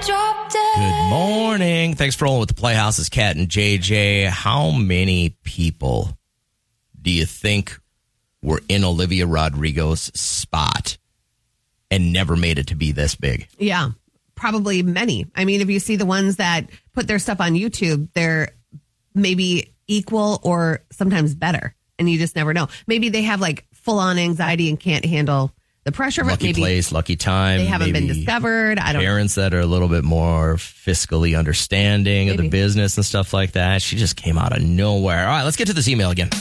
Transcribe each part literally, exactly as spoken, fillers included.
drop dead. Good morning. Thanks for rolling with the Playhouse. It's Kat and J J. How many people do you think were in Olivia Rodrigo's spot and never made it to be this big? Yeah, probably many. I mean, if you see the ones that put their stuff on YouTube, they're maybe equal or sometimes better. And you just never know. Maybe they have like full on anxiety and can't handle the pressure of it. Lucky Maybe place, lucky time. they haven't been maybe discovered. I don't know. Parents that are a little bit more fiscally understanding Maybe. of the business and stuff like that. She just came out of nowhere. All right, let's get to this email again.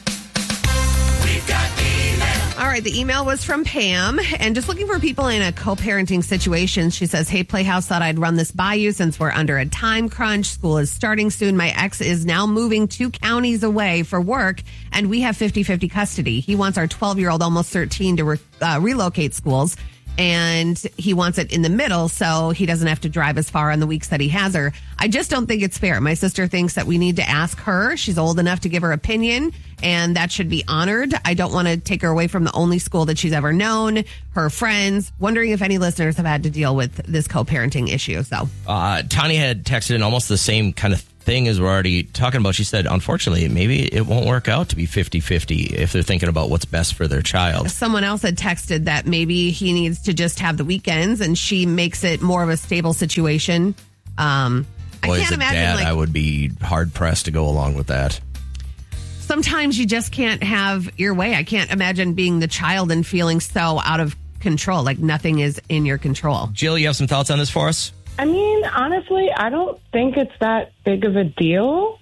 We've got email. All right, the email was from Pam, and just looking for people in a co-parenting situation. She says, hey, Playhouse, thought I'd run this by you since we're under a time crunch. School is starting soon. My ex is now moving two counties away for work, and we have fifty-fifty custody. He wants our twelve-year-old, almost thirteen, to re- uh, relocate schools, and he wants it in the middle so he doesn't have to drive as far on the weeks that he has her. I just don't think it's fair. My sister thinks that we need to ask her. She's old enough to give her opinion, and that should be honored. I don't want to take her away from the only school that she's ever known, her friends. Wondering if any listeners have had to deal with this co-parenting issue. So, Uh, Tanya had texted in almost the same kind of thing as we're already talking about. She said, unfortunately, maybe it won't work out to be fifty-fifty if they're thinking about what's best for their child. someone else had texted that maybe he needs to just have the weekends, and she makes it more of a stable situation. Um, I Boy, can't as a imagine, dad, like, I would be hard-pressed to go along with that. sometimes you just can't have your way. I can't imagine being the child and feeling so out of control, like nothing is in your control. Jill, you have some thoughts on this for us? I mean, honestly, I don't think it's that big of a deal.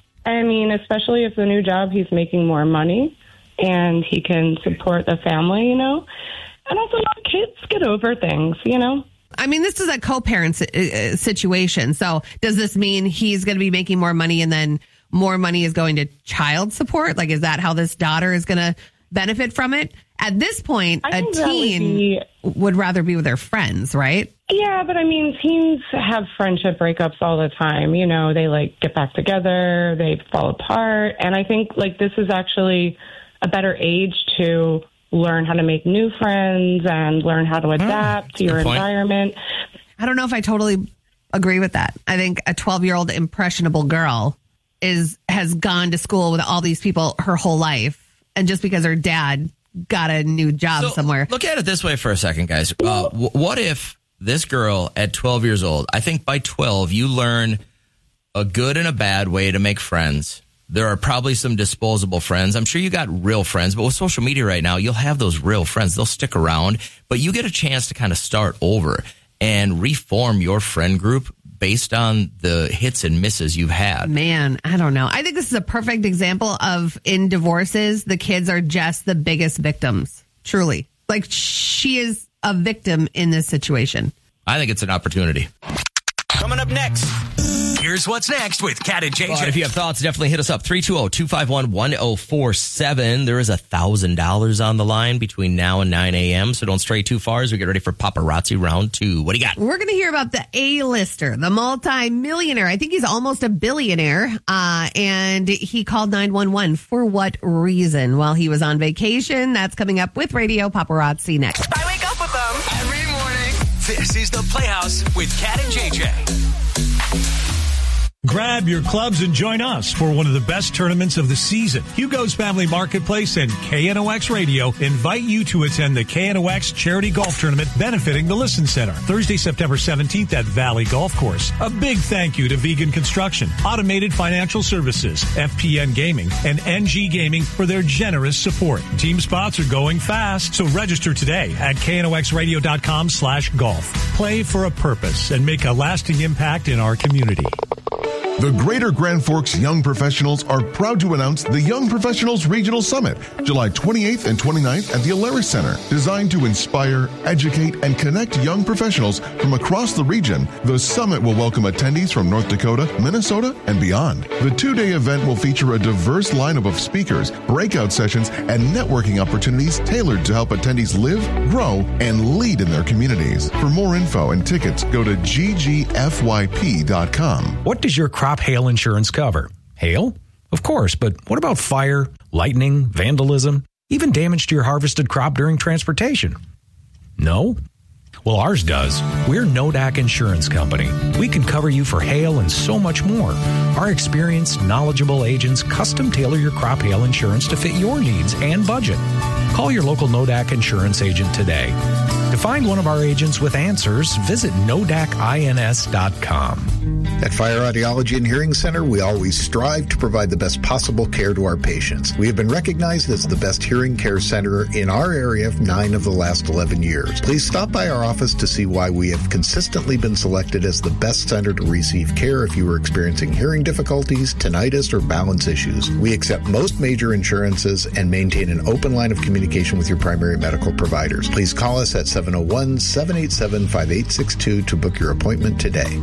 I mean, especially if the new job, he's making more money and he can support the family, you know? And also, kids get over things, you know? I mean, this is a co-parent si- uh, situation. So does this mean he's going to be making more money and then more money is going to child support? Like, is that how this daughter is going to benefit from it? At this point, I a think that would teen be- would rather be with their friends, right? Yeah, but I mean, teens have friendship breakups all the time. You know, they like get back together, they fall apart. And I think like this is actually a better age to learn how to make new friends and learn how to adapt to your good point. environment. I don't know if I totally agree with that. I think a twelve-year-old impressionable girl is has gone to school with all these people her whole life. And just because her dad got a new job So, somewhere. Look at it this way for a second, guys. Uh, w- what if this girl at twelve years old, I think by twelve, you learn a good and a bad way to make friends. There are probably some disposable friends. I'm sure you got real friends, but with social media right now, you'll have those real friends. They'll stick around, but you get a chance to kind of start over and reform your friend group based on the hits and misses you've had. Man, I don't know. I think this is a perfect example of in divorces, the kids are just the biggest victims. Truly. Like, she is a victim in this situation. I think it's an opportunity. Coming up next, here's what's next with Kat and J J. But if you have thoughts, definitely hit us up. three two zero, two five one, one zero four seven. There is one thousand dollars on the line between now and nine a.m., so don't stray too far as we get ready for Paparazzi round two. What do you got? We're going to hear about the A-lister, the multi-millionaire. I think he's almost a billionaire. Uh, and he called nine one one. For what reason? While he was on vacation. That's coming up with Radio Paparazzi next. I wake up with them every morning. This is the Playhouse with Kat and J J. Grab your clubs and join us for one of the best tournaments of the season. Hugo's Family Marketplace and K N O X Radio invite you to attend the K N O X Charity Golf Tournament benefiting the Listen Center, Thursday, September seventeenth at Valley Golf Course. A big thank you to Vegan Construction, Automated Financial Services, F P N Gaming, and N G Gaming for their generous support. Team spots are going fast, so register today at K N O X radio dot com slash golf. Play for a purpose and make a lasting impact in our community. The Greater Grand Forks Young Professionals are proud to announce the Young Professionals Regional Summit, July twenty-eighth and twenty-ninth at the Alaris Center. Designed to inspire, educate, and connect young professionals from across the region, the summit will welcome attendees from North Dakota, Minnesota, and beyond. The two-day event will feature a diverse lineup of speakers, breakout sessions, and networking opportunities tailored to help attendees live, grow, and lead in their communities. For more info and tickets, go to G G F Y P dot com. What does your crop hail insurance cover? Hail? Of course, but what about fire, lightning, vandalism, even damage to your harvested crop during transportation? No? Well, ours does. We're Nodak Insurance Company. We can cover you for hail and so much more. Our experienced, knowledgeable agents custom tailor your crop hail insurance to fit your needs and budget. Call your local Nodak Insurance agent today. To find one of our agents with answers, visit nodak ins dot com. At Fire Audiology and Hearing Center, we always strive to provide the best possible care to our patients. We have been recognized as the best hearing care center in our area for nine of the last eleven years. Please stop by our office to see why we have consistently been selected as the best center to receive care if you are experiencing hearing difficulties, tinnitus, or balance issues. We accept most major insurances and maintain an open line of communication with your primary medical providers. Please call us at seven oh one, seven eight seven, five eight six two to book your appointment today.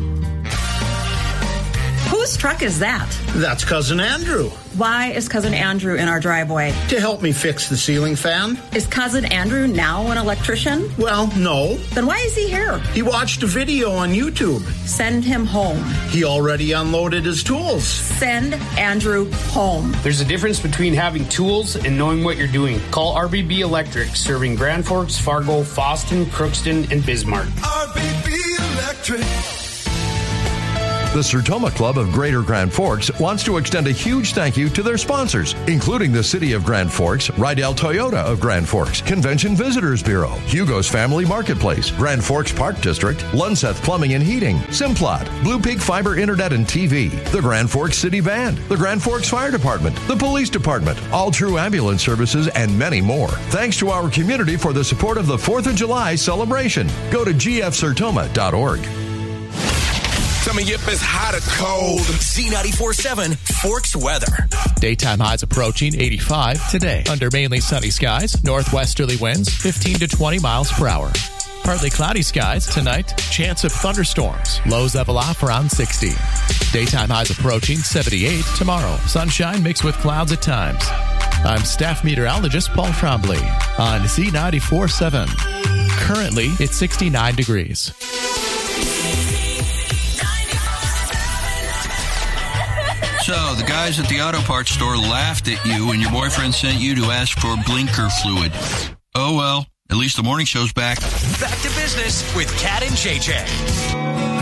Whose truck is that? That's Cousin Andrew. Why is Cousin Andrew in our driveway? To help me fix the ceiling fan. Is Cousin Andrew now an electrician? Well, no. Then why is he here? He watched a video on YouTube. Send him home. He already unloaded his tools. Send Andrew home. There's a difference between having tools and knowing what you're doing. Call R B B Electric, serving Grand Forks, Fargo, Fosston, Crookston, and Bismarck. R B B Electric. The Sertoma Club of Greater Grand Forks wants to extend a huge thank you to their sponsors, including the City of Grand Forks, Rydell Toyota of Grand Forks, Convention Visitors Bureau, Hugo's Family Marketplace, Grand Forks Park District, Lunseth Plumbing and Heating, Simplot, Blue Peak Fiber Internet and T V, the Grand Forks City Band, the Grand Forks Fire Department, the Police Department, All True Ambulance Services, and many more. Thanks to our community for the support of the fourth of July celebration. Go to g f sertoma dot org. Coming up is hot or cold. Z ninety-four point seven Forks weather. Daytime highs approaching eighty-five today. Under mainly sunny skies, northwesterly winds fifteen to twenty miles per hour. Partly cloudy skies tonight. Chance of thunderstorms. Lows level off around sixty. Daytime highs approaching seventy-eight tomorrow. Sunshine mixed with clouds at times. I'm staff meteorologist Paul Trombley on Z ninety-four point seven. Currently, it's sixty-nine degrees. So, the guys at the auto parts store laughed at you and your boyfriend sent you to ask for blinker fluid. Oh well, at least the morning show's back. Back to business with Cat and J J.